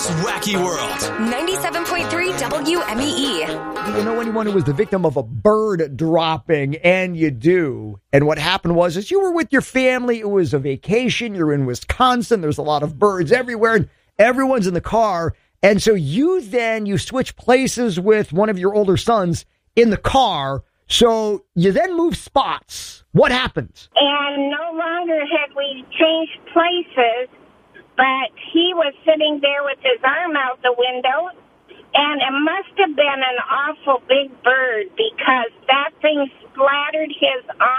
wacky world. 97.3 WMEE. Do you know anyone who was the victim of a bird dropping? And you do. And what happened was, is you were with your family. It was a vacation. You're in Wisconsin. There's a lot of birds everywhere. And everyone's in the car. And so you switch places with one of your older sons in the car. So you then move spots. What happened? And no longer had we changed places, but he was sitting there with his arm out the window, and it must have been an awful big bird because that thing splattered his arm.